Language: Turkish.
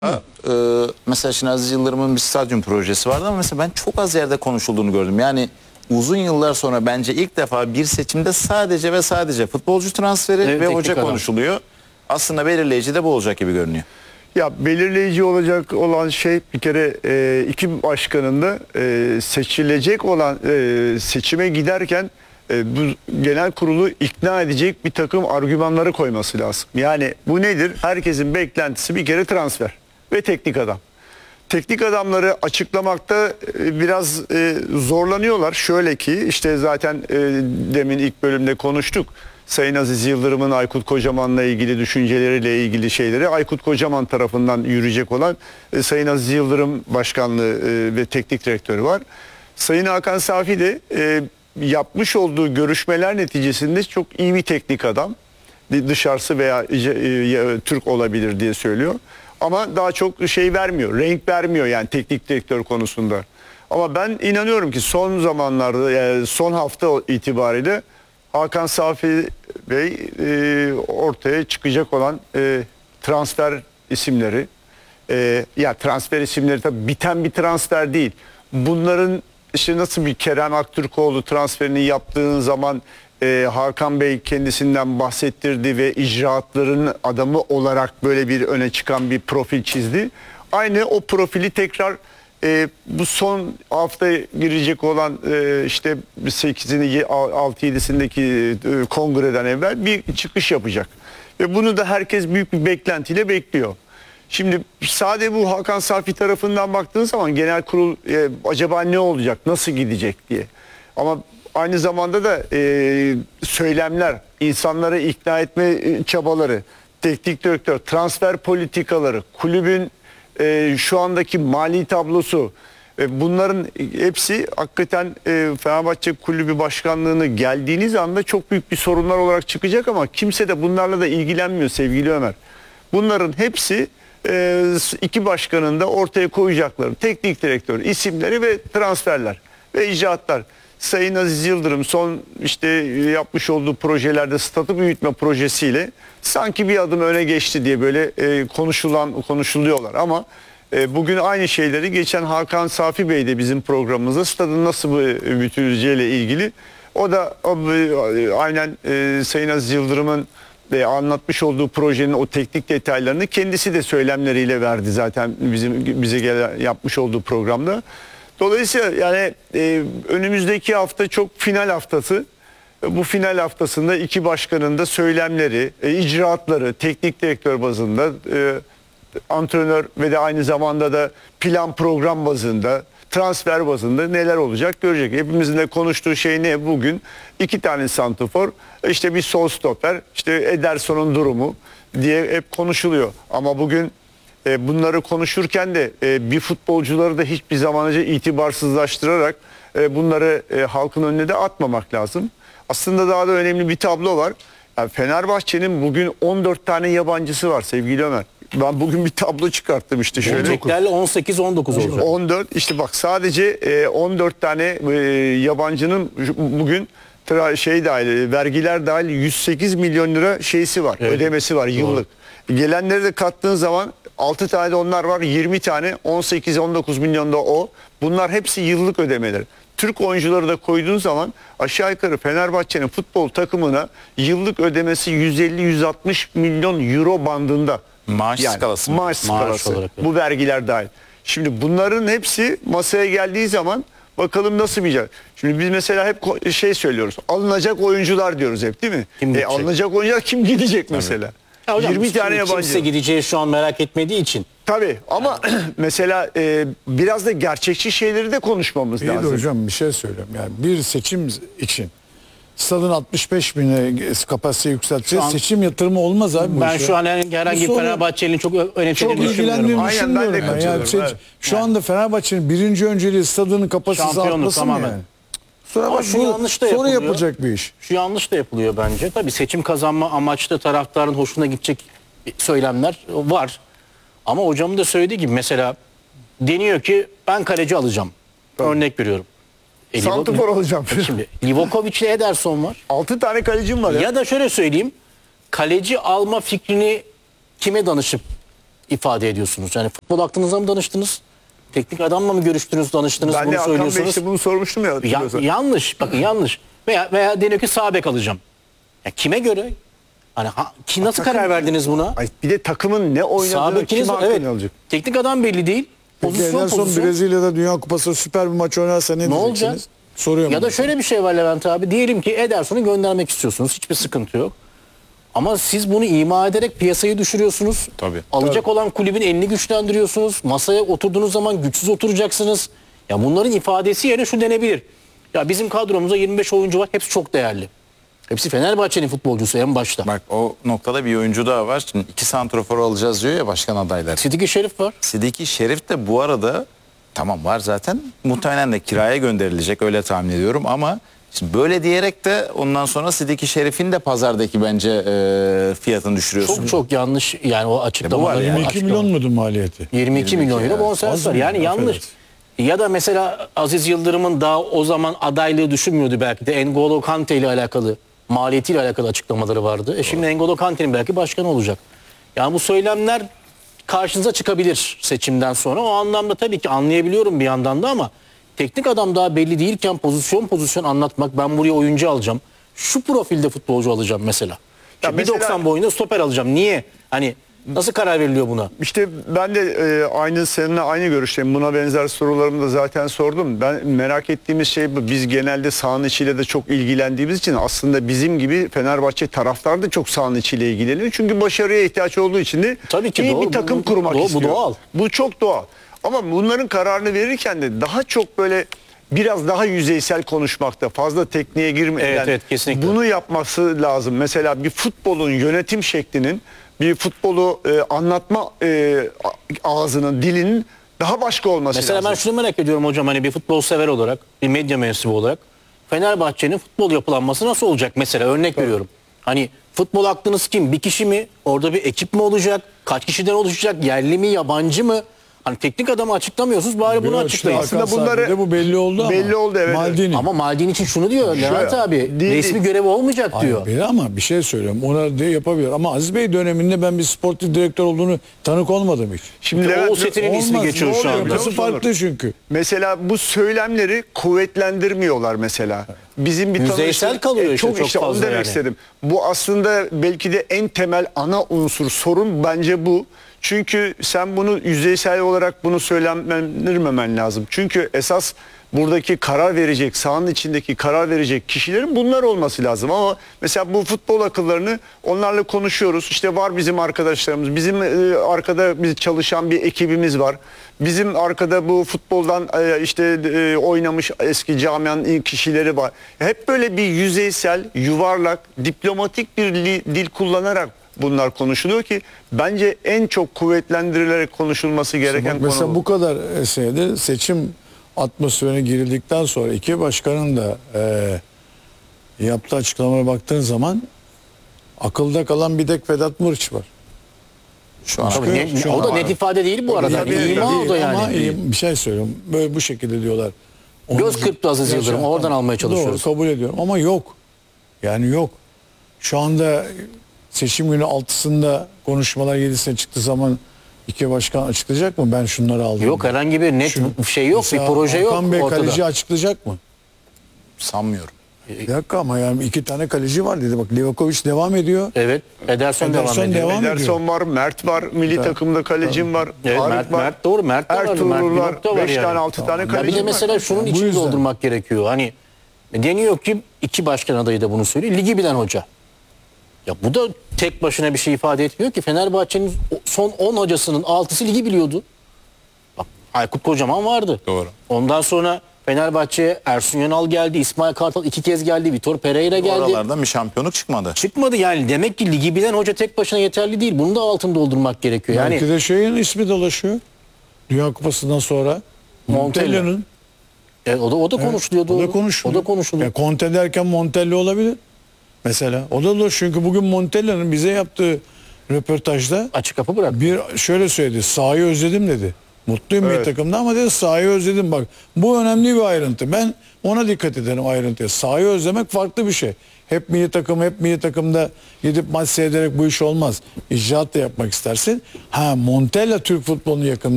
Mesela şimdi Aziz Yıldırım'ın bir stadyum projesi vardı ama mesela ben çok az yerde konuşulduğunu gördüm. Yani uzun yıllar sonra bence ilk defa bir seçimde sadece ve sadece futbolcu transferi ve hoca konuşuluyor. Aslında belirleyici de bu olacak gibi görünüyor. Ya belirleyici olacak olan şey bir kere iki başkanın da seçilecek olan seçime giderken bu genel kurulu ikna edecek bir takım argümanları koyması lazım. Yani bu nedir? Herkesin beklentisi bir kere transfer ve teknik adam. Teknik adamları açıklamakta biraz zorlanıyorlar. Şöyle ki işte zaten demin ilk bölümde konuştuk. Sayın Aziz Yıldırım'ın Aykut Kocaman'la ilgili düşünceleriyle ilgili şeyleri Aykut Kocaman tarafından yürüyecek olan Sayın Aziz Yıldırım başkanlığı ve teknik direktörü var. Sayın Hakan Safi de yapmış olduğu görüşmeler neticesinde çok iyi bir teknik adam. Dışarısı veya Türk olabilir diye söylüyor. Ama daha çok şey vermiyor, renk vermiyor yani teknik direktör konusunda. Ama ben inanıyorum ki son zamanlarda, yani son hafta itibariyle Hakan Safi Bey ortaya çıkacak olan transfer isimleri, ya transfer isimleri tabii biten bir transfer değil. Bunların işte nasıl bir Kerem Aktürkoğlu transferini yaptığın zaman Hakan Bey kendisinden bahsettirdi ve icraatların adamı olarak böyle bir öne çıkan bir profil çizdi. Aynı o profili tekrar bu son hafta girecek olan işte 8'ini 6-7'sindeki kongreden evvel bir çıkış yapacak. Ve bunu da herkes büyük bir beklentiyle bekliyor. Şimdi sadece bu Hakan Safi tarafından baktığın zaman genel kurul acaba ne olacak, nasıl gidecek diye. Ama aynı zamanda da söylemler, insanları ikna etme çabaları, teknik direktör, transfer politikaları, kulübün şu andaki mali tablosu, bunların hepsi hakikaten Fenerbahçe Kulübü Başkanlığı'nı geldiğiniz anda çok büyük bir sorunlar olarak çıkacak ama kimse de bunlarla da ilgilenmiyor sevgili Ömer. Bunların hepsi iki başkanın da ortaya koyacakları teknik direktör isimleri ve transferler ve icraatlar. Sayın Aziz Yıldırım son işte yapmış olduğu projelerde statü büyütme projesiyle sanki bir adım öne geçti diye böyle konuşuluyorlar ama bugün aynı şeyleri geçen Hakan Safi Bey de bizim programımızda stadın nasıl büyütüleceğiyle ilgili o da aynen Sayın Aziz Yıldırım'ın anlatmış olduğu projenin o teknik detaylarını kendisi de söylemleriyle verdi zaten bize yapmış olduğu programda. Dolayısıyla yani önümüzdeki hafta çok final haftası. Bu final haftasında iki başkanın da söylemleri, icraatları, teknik direktör bazında, antrenör ve de aynı zamanda da plan program bazında, transfer bazında neler olacak görecek. Hepimizin de konuştuğu şey ne bugün? 2 tane santrafor, işte bir sol stoper, işte Ederson'un durumu diye hep konuşuluyor. Ama bugün bunları konuşurken de bir futbolcuları da hiçbir zaman önce itibarsızlaştırarak bunları halkın önüne de atmamak lazım. Aslında daha da önemli bir tablo var. Yani Fenerbahçe'nin bugün 14 tane yabancısı var sevgili Ömer. Ben bugün bir tablo çıkarttım işte şöyle. Geleceklerle 18-19 olacak. 14 işte bak sadece 14 tane yabancının bugün şey dahil, vergiler dahil 108 milyon lira şeysi var, evet, ödemesi var yıllık. Doğru. Gelenleri de kattığın zaman 6 tane de onlar var, 20 tane 18-19 milyon da o. Bunlar hepsi yıllık ödemeler. Türk oyuncuları da koyduğun zaman aşağı yukarı Fenerbahçe'nin futbol takımına yıllık ödemesi 150-160 milyon euro bandında. Maaş skalası. Maaş skalası. Olarak, evet. Bu vergiler dahil. Şimdi bunların hepsi masaya geldiği zaman bakalım nasıl bir. Şimdi biz mesela hep şey söylüyoruz. Alınacak oyuncular diyoruz hep değil mi? Alınacak oyuncular kim gidecek mesela? Ya hocam, 20 tane yabancı. Kimse gideceği şu an merak etmediği için. Tabii ama mesela biraz da gerçekçi şeyleri de konuşmamız lazım. İyi de hocam bir şey söyleyeyim. Yani bir seçim için stadın 65 bine kapasite yükselteceğiz. Seçim yatırımı olmaz abi. Ben şu an herhangi bir Fenerbahçe'nin çok önemsediğini düşünmüyorum. Aynen ben de yani şu anda Fenerbahçe'nin birinci önceliği stadının kapasitesi artması mı yani? Ama şu yanlış da sonra yapılıyor. yapılacak bir iş. Şu yanlış da yapılıyor bence. Tabii seçim kazanma amaçlı taraftarın hoşuna gidecek söylemler var. Ama hocamın da söylediği gibi mesela deniyor ki ben kaleci alacağım. Tabii. Örnek veriyorum. Santrafor alacağım. Şimdi Livakovic ile Ederson var. 6 tane kalecim var ya. Ya da şöyle söyleyeyim. Kaleci alma fikrini kime danışıp ifade ediyorsunuz? Yani futbol aklınıza mı danıştınız? Teknik adamla mı görüştünüz, danıştınız, Ben bunu de Hakan Bey söylüyorsunuz? işte bunu sormuştum ya. hatırlıyorsan. Yanlış, bakın yanlış. Veya deniyor ki sağ bek alacağım. Ya kime göre? Hani nasıl karar verdiniz buna? Ay, bir de takımın ne Sağ oynadığını bekiniz kim evet. hakkını alacak? Teknik adam belli değil. Peki Pozisyon Ederson pozisyon. Brezilya'da Dünya Kupası süper bir maç oynarsa ne diyeceksiniz? olacak? Soruyorum. Ya da ben. şöyle bir şey var Levent abi. Diyelim ki Ederson'u göndermek istiyorsunuz. Hiçbir sıkıntı yok. Ama siz bunu ima ederek piyasayı düşürüyorsunuz. Tabii. Alacak olan kulübün elini güçlendiriyorsunuz. Masaya oturduğunuz zaman güçsüz oturacaksınız. Ya bunların ifadesi yerine şu denebilir. Ya bizim kadromuzda 25 oyuncu var. Hepsi çok değerli. Hepsi Fenerbahçe'nin futbolcusu en başta. Bak o noktada bir oyuncu daha var. Şimdi 2 santrofor alacağız diyor ya başkan adayları. Sidiki Şerif var. Sidiki Şerif de bu arada tamam var zaten. Muhtemelen de kiraya gönderilecek öyle tahmin ediyorum ama şimdi böyle diyerek de ondan sonra Sidiki Şerif'in de pazardaki bence fiyatını düşürüyorsun. Çok çok yanlış yani o açıklamalar. yani. 22 milyon mudur maliyeti? 22 milyon euro bonservis Az var. mı? Yani yanlış. Affedersin. Ya da mesela Aziz Yıldırım'ın daha o zaman adaylığı düşünmüyordu belki de. N'Golo Kante ile alakalı, maliyetiyle alakalı açıklamaları vardı. Şimdi N'Golo Kante'nin belki başkanı olacak. Yani bu söylemler karşınıza çıkabilir seçimden sonra. O anlamda tabii ki anlayabiliyorum bir yandan da ama teknik adam daha belli değilken pozisyon anlatmak, ben buraya oyuncu alacağım. Şu profilde futbolcu alacağım mesela. Ya Şimdi mesela- 1.90 boyunda stoper alacağım. Niye? Hani nasıl karar veriliyor buna? İşte ben de seninle aynı görüşteyim. Buna benzer sorularımı da zaten sordum. Ben merak ettiğimiz şey bu. Biz genelde sahanın içiyle de çok ilgilendiğimiz için aslında bizim gibi Fenerbahçe taraftar da çok sahanın içiyle ilgileniyor. Çünkü başarıya ihtiyaç olduğu için de Tabii ki iyi doğru. bir takım Bu kurmak doğal, bu istiyor. doğal. Bu çok doğal. Ama bunların kararını verirken de daha çok böyle biraz daha yüzeysel konuşmakta, fazla tekniğe girmeden Evet, kesinlikle. bunu yapması lazım. Mesela bir futbolun yönetim şeklinin, bir futbolu anlatma ağzının, dilinin daha başka olması Mesela lazım. ben şunu merak ediyorum hocam, hani bir futbol sever olarak, bir medya mensubu olarak Fenerbahçe'nin futbol yapılanması nasıl olacak mesela, örnek veriyorum. Hani futbol aklınız kim? Bir kişi mi? Orada bir ekip mi olacak? Kaç kişiden oluşacak? Yerli mi, yabancı mı? Hani teknik adamı açıklamıyorsunuz, bari bunu Yok, açıklayın. işte Hakan Aslında bunları- Saadet'e bu belli oldu ama. Belli oldu, evet. Maldini. Ama Maldini için şunu diyor Levent abi, değil, resmi değil. görevi olmayacak Hayır, diyor. biri ama bir şey söylüyorum. Ona de yapabilir. Ama Aziz Bey döneminde ben bir sportif direktör olduğunu tanık olmadım hiç. Şimdi İşte Levent, o setinin ismi Olmaz, geçiyor ne şu oluyor? anda. Yapısı farklı çünkü. mesela bu söylemleri kuvvetlendirmiyorlar mesela. Bizim bir Yüzeysel tanıştığım- kalıyor işte, çok işte onu fazla demek yani. istedim. Bu aslında belki de en temel ana unsur, sorun bence bu. Çünkü sen bunu yüzeysel olarak bunu söylenmemen lazım. Çünkü esas buradaki karar verecek, sahanın içindeki karar verecek kişilerin bunlar olması lazım. Ama mesela bu futbol akıllarını onlarla konuşuyoruz. İşte var bizim arkadaşlarımız, bizim arkada biz çalışan bir ekibimiz var. Bizim arkada bu futboldan oynamış eski camianın iyi kişileri var. Hep böyle bir yüzeysel, yuvarlak, diplomatik bir dil kullanarak bunlar konuşuluyor ki bence en çok kuvvetlendirilerek konuşulması gereken Bak mesela konu bu kadar şeyde seçim atmosferine girildikten sonra iki başkanın da yaptığı açıklamalara baktığın zaman akılda kalan bir tek Vedat Muriç var. Şu an Tabii Şu o da an- net ifade değil bu arada. Tabii, İma tabii. oldu yani. Ama bir şey söylüyorum. Böyle bu şekilde diyorlar. Göz kırptı Aziz Yıldırım. Gerçekten. Oradan almaya çalışıyoruz. Doğru, kabul ediyorum ama yok. Yani yok. Şu anda seçim günü 6'sında konuşmalar 7'sine çıktığı zaman iki başkan açıklayacak mı? Ben şunları aldım. Yok, herhangi bir net Şu- şey yok, bir Mesela proje yok Hakan Bey ortada. kaleci açıklayacak mı? sanmıyorum. Bir dakika ama yani iki tane kaleci var dedi. Bak Livakovic devam ediyor. Evet, Ederson devam Ederson ediyor. devam Ederson var, Mert var, milli takımda kalecim var, Evet, Tarık var, Mert doğru, Mert de vardı. Mert Ertuğrul bir var, nokta var 5 yani. tane 6 tane Ya bir kalecim de var. mesela şunun Bu için yüzden. doldurmak gerekiyor. Hani deniyor ki iki başkan adayı da bunu söylüyor. Ligi bilen hoca. Ya bu da tek başına bir şey ifade etmiyor ki. Fenerbahçe'nin son 10 hocasının 6'sı ligi biliyordu. Bak Aykut Kocaman vardı. Doğru. Ondan sonra Fenerbahçe'ye Ersun Yanal geldi, İsmail Kartal 2 kez geldi, Vitor Pereira geldi. Oralardan bir şampiyonluk çıkmadı. Çıkmadı yani. Demek ki ligi bilen hoca tek başına yeterli değil. Bunu da altını doldurmak gerekiyor. Yani Belki de şeyin ismi dolaşıyor. Dünya Kupası'ndan sonra. Montella. Montella'nın. o da konuşuluyor. O doğru. da konuşuluyor. O da konuşuluyor. Ya Conte derken Montella olabilir. Mesela. O da çünkü bugün Montella'nın bize yaptığı röportajda Açık kapı bırak. bir şöyle söyledi. Sahayı özledim dedi. Mutluyum bir Evet. takımda ama dedi sahayı özledim bak. Bu önemli bir ayrıntı. Ben ona dikkat ederim ayrıntıya. Sahayı özlemek farklı bir şey. hep milli takımda gidip maç seyrederek bu iş olmaz. İcraat da yapmak istersin. Montella Türk futbolunu yakın